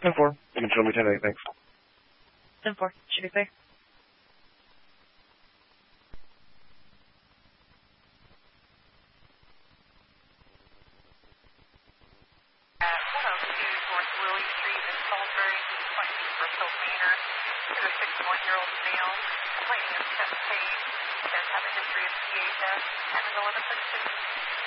10-4. You can show me 10-8, thanks. 10-4. Should be clear. North Willie Street in Salisbury, requesting for Phil Manor to a 61-year-old male complaining of chest pain, does have a history of CHF, and is 1136.